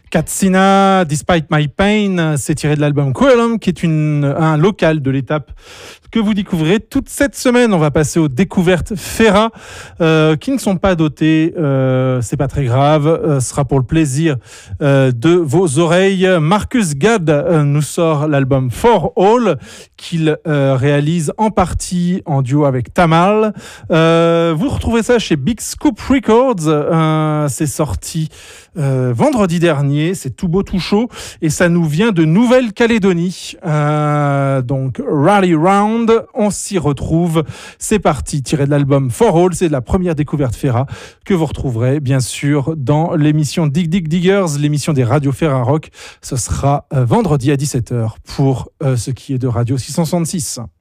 Katsina, Despite My Pain, c'est tiré de l'album Coelum, qui est un local de l'étape que vous découvrez toute cette semaine. On va passer aux découvertes Ferra, qui ne sont pas dotées, c'est pas très grave, ce sera pour le plaisir de vos oreilles. Marcus Gad nous sort l'album For All, qu'il réalise en partie en duo avec Tamal. Vous retrouvez ça chez Big Scoop Records, c'est sorti vendredi dernier, c'est tout beau tout chaud et ça nous vient de Nouvelle-Calédonie, donc Rally Round, on s'y retrouve, c'est parti, tiré de l'album For All, c'est la première découverte Ferra que vous retrouverez bien sûr dans l'émission Dig Dig Diggers, l'émission des radios Ferra Rock. Ce sera vendredi à 17h pour ce qui est de Radio 666.